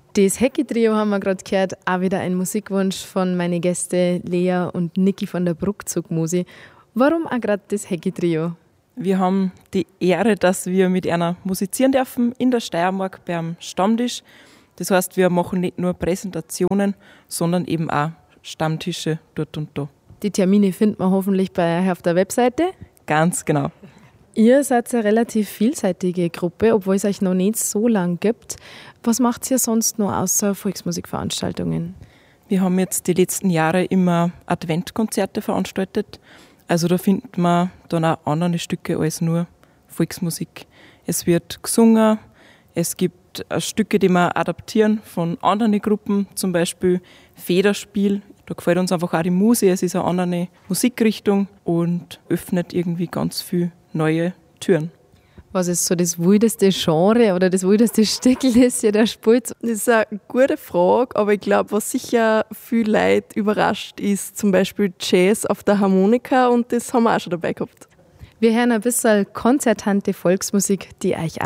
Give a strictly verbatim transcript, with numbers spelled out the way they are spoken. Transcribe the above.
Das Hecki-Trio haben wir gerade gehört, auch wieder ein Musikwunsch von meinen Gästen Lea und Niki von der Bruckzugmusi. Warum auch gerade das Hecki-Trio? Wir haben die Ehre, dass wir mit einer musizieren dürfen in der Steiermark beim Stammtisch. Das heißt, wir machen nicht nur Präsentationen, sondern eben auch Stammtische dort und da. Die Termine findet man hoffentlich bei euch auf der Webseite. Ganz genau. Ihr seid eine relativ vielseitige Gruppe, obwohl es euch noch nicht so lange gibt. Was macht ihr sonst noch außer Volksmusikveranstaltungen? Wir haben jetzt die letzten Jahre immer Adventkonzerte veranstaltet. Also da findet man dann auch andere Stücke als nur Volksmusik. Es wird gesungen, es gibt Stücke, die wir adaptieren von anderen Gruppen, zum Beispiel Federspiel. Da gefällt uns einfach auch die Musik, es ist eine andere Musikrichtung und öffnet irgendwie ganz viel neue Türen. Was ist so das wildeste Genre oder das wildeste Stückel, das ihr da spielt? Das ist eine gute Frage, aber ich glaube, was sicher viel Leute überrascht, ist zum Beispiel Jazz auf der Harmonika und das haben wir auch schon dabei gehabt. Wir hören ein bisschen konzertante Volksmusik, die euch